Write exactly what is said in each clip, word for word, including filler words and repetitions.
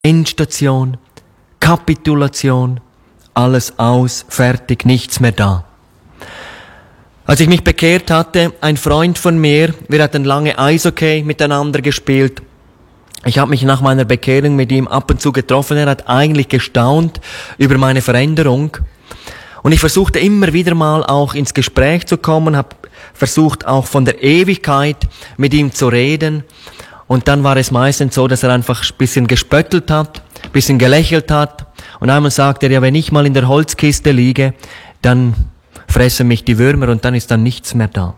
Endstation, Kapitulation, alles aus, fertig, nichts mehr da. Als ich mich bekehrt hatte, ein Freund von mir, wir hatten lange Eishockey miteinander gespielt. Ich habe mich nach meiner Bekehrung mit ihm ab und zu getroffen. Er hat eigentlich gestaunt über meine Veränderung. Und ich versuchte immer wieder mal auch ins Gespräch zu kommen, habe versucht auch von der Ewigkeit mit ihm zu reden. Und dann war es meistens so, dass er einfach ein bisschen gespöttelt hat, ein bisschen gelächelt hat. Und einmal sagte er, ja, wenn ich mal in der Holzkiste liege, dann fressen mich die Würmer und dann ist dann nichts mehr da.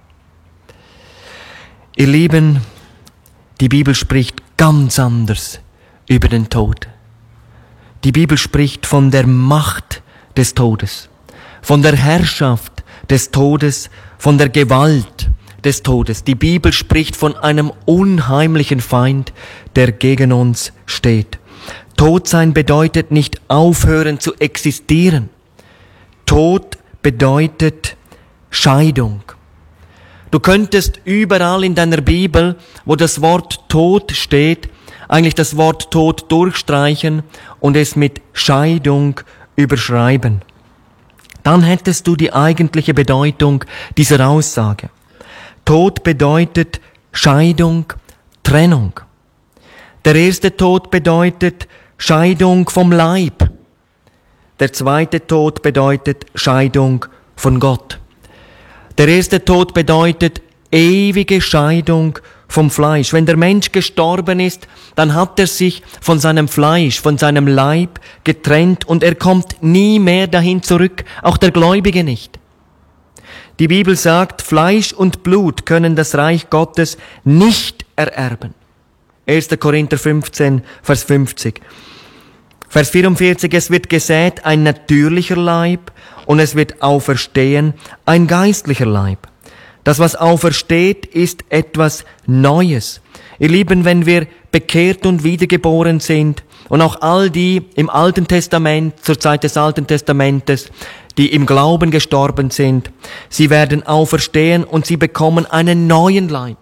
Ihr Lieben, die Bibel spricht ganz anders über den Tod. Die Bibel spricht von der Macht des Todes, von der Herrschaft des Todes, von der Gewalt des Todes. Die Bibel spricht von einem unheimlichen Feind, der gegen uns steht. Tot sein bedeutet nicht aufhören zu existieren. Tod bedeutet Scheidung. Du könntest überall in deiner Bibel, wo das Wort Tod steht, eigentlich das Wort Tod durchstreichen und es mit Scheidung überschreiben. Dann hättest du die eigentliche Bedeutung dieser Aussage. Tod bedeutet Scheidung, Trennung. Der erste Tod bedeutet Scheidung vom Leib. Der zweite Tod bedeutet Scheidung von Gott. Der erste Tod bedeutet ewige Scheidung vom Fleisch. Wenn der Mensch gestorben ist, dann hat er sich von seinem Fleisch, von seinem Leib getrennt und er kommt nie mehr dahin zurück, auch der Gläubige nicht. Die Bibel sagt, Fleisch und Blut können das Reich Gottes nicht ererben. erster Korinther fünfzehn, Vers fünfzig. Vers vierundvierzig, es wird gesät ein natürlicher Leib und es wird auferstehen ein geistlicher Leib. Das, was aufersteht, ist etwas Neues. Ihr Lieben, wenn wir bekehrt und wiedergeboren sind und auch all die im Alten Testament, zur Zeit des Alten Testamentes, die im Glauben gestorben sind, sie werden auferstehen und sie bekommen einen neuen Leib.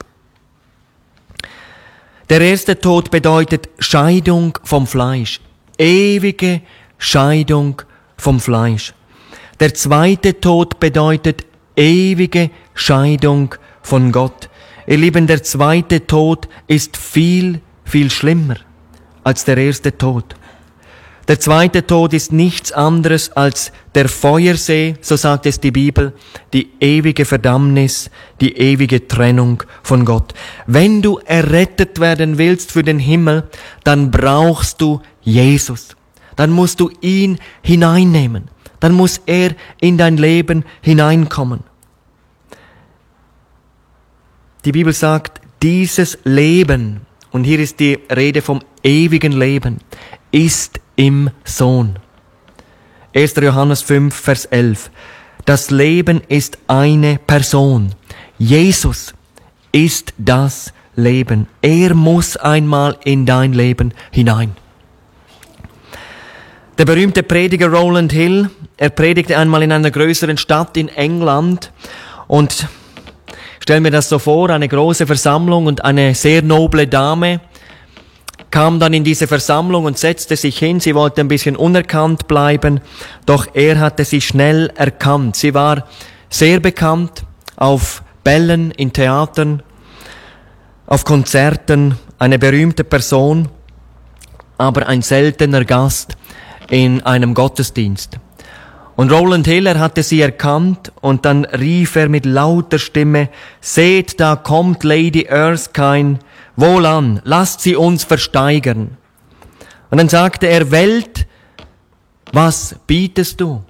Der erste Tod bedeutet Scheidung vom Fleisch. Ewige Scheidung vom Fleisch. Der zweite Tod bedeutet ewige Scheidung von Gott. Ihr Lieben, der zweite Tod ist viel, viel schlimmer als der erste Tod. Der zweite Tod ist nichts anderes als der Feuersee, so sagt es die Bibel, die ewige Verdammnis, die ewige Trennung von Gott. Wenn du errettet werden willst für den Himmel, dann brauchst du Jesus. Dann musst du ihn hineinnehmen. Dann muss er in dein Leben hineinkommen. Die Bibel sagt, dieses Leben, und hier ist die Rede vom ewigen Leben, ist im Sohn. erster Johannes fünf, Vers elf. Das Leben ist eine Person. Jesus ist das Leben. Er muss einmal in dein Leben hinein. Der berühmte Prediger Rowland Hill, er predigte einmal in einer größeren Stadt in England und stell mir das so vor, eine große Versammlung und eine sehr noble Dame kam dann in diese Versammlung und setzte sich hin. Sie wollte ein bisschen unerkannt bleiben, doch er hatte sie schnell erkannt. Sie war sehr bekannt auf Bällen, in Theatern, auf Konzerten, eine berühmte Person, aber ein seltener Gast in einem Gottesdienst. Und Rowland Hill, er hatte sie erkannt und dann rief er mit lauter Stimme, seht, da kommt Lady Erskine, wohlan, lasst sie uns versteigern. Und dann sagte er, Welt, was bietest du?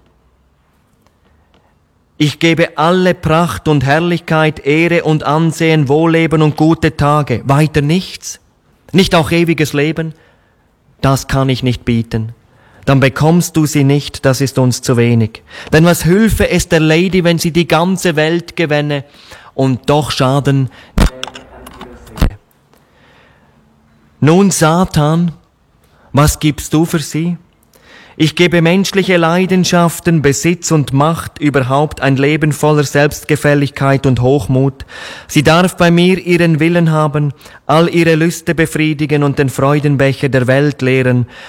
Ich gebe alle Pracht und Herrlichkeit, Ehre und Ansehen, Wohlleben und gute Tage. Weiter nichts? Nicht auch ewiges Leben? Das kann ich nicht bieten. Dann bekommst du sie nicht, das ist uns zu wenig. Denn was hülfe es der Lady, wenn sie die ganze Welt gewänne und doch Schaden? Nun, Satan, was gibst du für sie? Ich gebe menschliche Leidenschaften, Besitz und Macht, überhaupt ein Leben voller Selbstgefälligkeit und Hochmut. Sie darf bei mir ihren Willen haben, all ihre Lüste befriedigen und den Freudenbecher der Welt leeren,